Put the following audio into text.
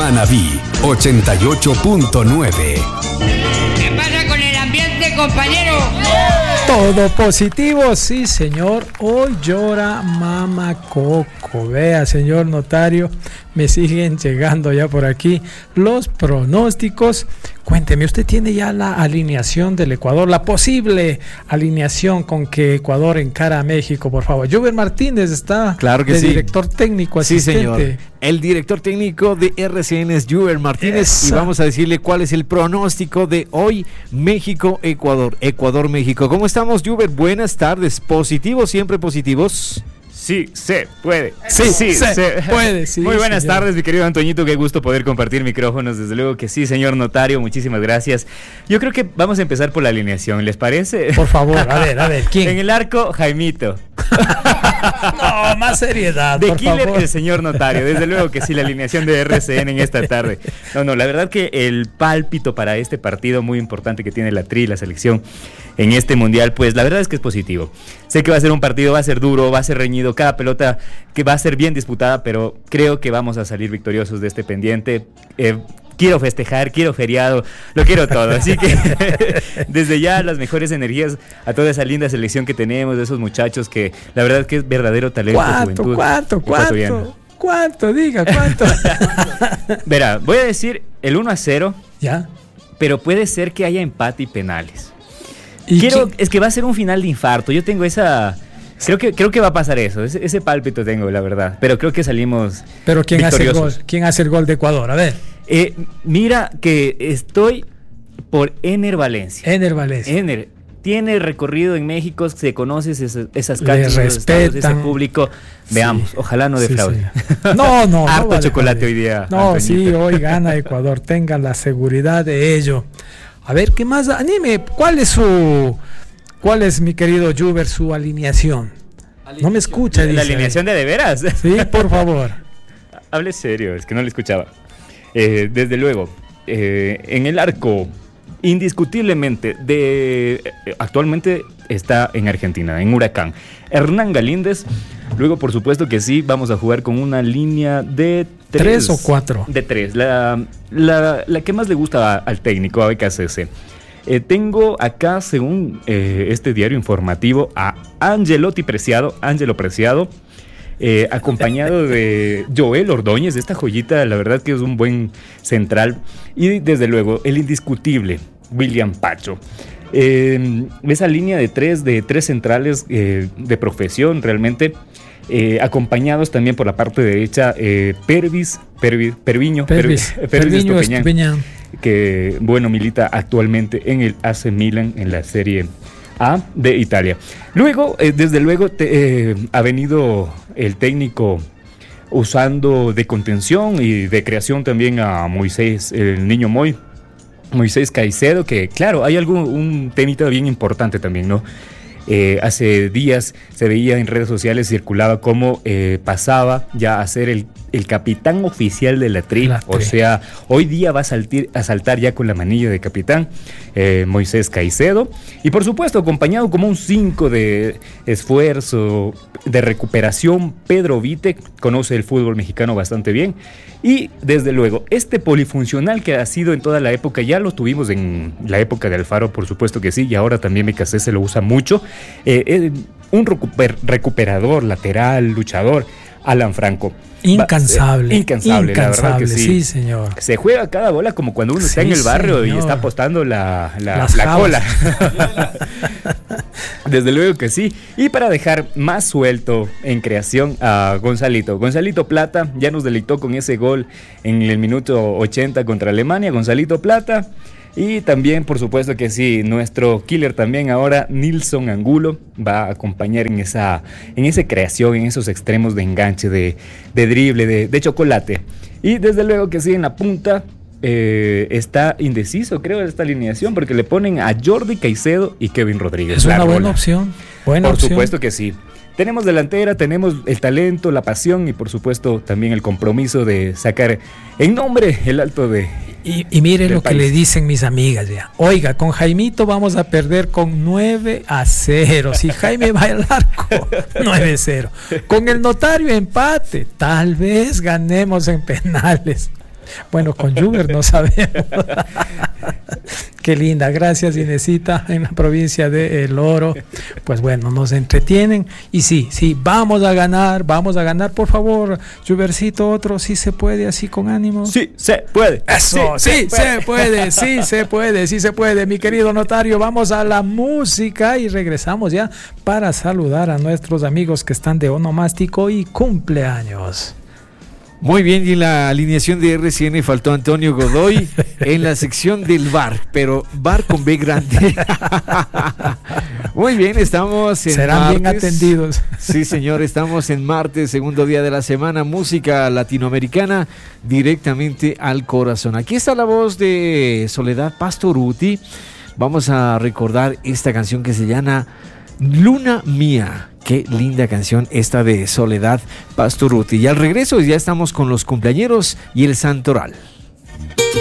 Manabí 88.9. ¿Qué pasa con el ambiente, compañero? Todo positivo, sí señor. Hoy llora Mama Coco. Vea, señor notario, me siguen llegando ya por aquí los pronósticos. Cuénteme, ¿usted tiene ya la alineación del Ecuador? La posible alineación con que Ecuador encara a México, por favor. Juber Martínez está, claro que de sí, director técnico asistente. Sí, señor. El director técnico de RCN es Juber Martínez. Eso. Y vamos a decirle cuál es el pronóstico de hoy. México-Ecuador. Ecuador-México. ¿Cómo estamos, Juber? Buenas tardes. ¿Positivos? ¿Siempre positivos? Sí, se puede. Sí, se puede. Sí, muy buenas señor. tardes, mi querido Antoñito. Qué gusto poder compartir micrófonos. Desde luego que sí, señor notario. Muchísimas gracias. Yo creo que vamos a empezar por la alineación. ¿Les parece? Por favor, a ver, ¿quién? En el arco, Jaimito. No, más seriedad, De por Killer, favor. el señor notario. Desde luego que sí, la alineación de RCN en esta tarde. No, la verdad que el pálpito para este partido muy importante que tiene la Tri, la selección en este mundial, pues la verdad es que es positivo. Sé que va a ser un partido, va a ser duro, va a ser reñido, cada pelota que va a ser bien disputada, pero creo que vamos a salir victoriosos de este pendiente. Quiero festejar, quiero feriado, lo quiero todo. Así que desde ya las mejores energías a toda esa linda selección que tenemos, de esos muchachos que la verdad que es verdadero talento, juventud. ¿Cuánto? Diga, ¿cuánto? Verá, voy a decir el 1-0, ¿Ya? pero puede ser que haya empate y penales. ¿Y Es que va a ser un final de infarto. Yo tengo esa... Creo que va a pasar eso. Ese pálpito tengo, la verdad. Pero creo que salimos Pero ¿quién hace el gol? victoriosos. ¿Quién hace el gol de Ecuador? A ver. Mira que estoy por Ener Valencia. Ener Valencia. Ener tiene recorrido en México, se conoce esas Le canchas, respetan. ese público. Veamos, ojalá no defraude. Sí. No. Harto vale, chocolate vale. hoy día. No, Antoñito. sí, hoy gana Ecuador. Tengan la seguridad de ello. A ver, ¿qué más? Anime, ¿cuál es, mi querido Juber, su alineación? No me escucha, dice. ¿La alineación de veras? Sí, por favor. Hable serio, es que no le escuchaba. Desde luego, en el arco, indiscutiblemente, actualmente está en Argentina, en Huracán. Hernán Galíndez. Luego, por supuesto que sí, vamos a jugar con una línea de 3. ¿Tres o cuatro? De 3. La que más le gusta al técnico, a BKCS. Tengo acá, según este diario informativo, a Ángelo Preciado, acompañado de Joel Ordóñez, esta joyita, la verdad que es un buen central. Y desde luego, el indiscutible William Pacho. Esa línea de tres centrales de profesión realmente, acompañados también por la parte derecha Perviño Estupiñán, que bueno, milita actualmente en el AC Milan en la Serie A de Italia. Luego, desde luego, ha venido el técnico usando de contención y de creación también a Moisés, el niño Moisés Caicedo, que claro, hay un temita bien importante también, ¿no? Hace días se veía en redes sociales, circulaba cómo pasaba ya a ser el capitán oficial de la Tri. O sea, hoy día va a saltar ya con la manilla de capitán Moisés Caicedo. Y por supuesto, acompañado como un 5 de esfuerzo, de recuperación, Pedro Vite, conoce el fútbol mexicano bastante bien. Y desde luego, este polifuncional que ha sido en toda la época, ya lo tuvimos en la época de Alfaro, por supuesto que sí, y ahora también BKC se lo usa mucho. Un recuperador, lateral, luchador, Alan Franco. Incansable, la verdad que sí. Sí, señor. Se juega cada bola como cuando uno está en el barrio, señor, y está apostando la cola. Desde luego que sí. Y para dejar más suelto en creación a Gonzalito Plata, ya nos deleitó con ese gol en el minuto 80 contra Alemania. Gonzalito Plata. Y también, por supuesto que sí, nuestro killer también ahora, Nilson Angulo, va a acompañar en esa creación, en esos extremos de enganche, de drible, de chocolate. Y desde luego que sí, en la punta está indeciso, creo, esta alineación, porque le ponen a Jordi Caicedo y Kevin Rodríguez. Es una buena opción. Por supuesto que sí. Tenemos delantera, tenemos el talento, la pasión y por supuesto también el compromiso de sacar en nombre el alto de... Y mire lo país. Que le dicen mis amigas ya. Oiga, con Jaimito vamos a perder con 9-0. Si Jaime va al arco, 9-0. Con el notario empate, tal vez ganemos en penales. Bueno, con Juber no sabemos. Qué linda, gracias Inesita, en la provincia de El Oro. Pues bueno, nos entretienen y sí, vamos a ganar, por favor, Jubercito, otro, sí se puede, así con ánimo. Sí, se puede. Eso, sí se puede, mi querido notario. Vamos a la música y regresamos ya para saludar a nuestros amigos que están de onomástico y cumpleaños. Muy bien, y en la alineación de RCN faltó Antonio Godoy en la sección del bar, pero bar con B grande. Muy bien, estamos en Serán martes. Bien atendidos. Sí, señor, estamos en martes, segundo día de la semana, música latinoamericana directamente al corazón. Aquí está la voz de Soledad Pastorutti. Vamos a recordar esta canción que se llama Luna Mía. Qué linda canción esta de Soledad Pastorutti. Y al regreso ya estamos con los cumpleañeros y el santoral.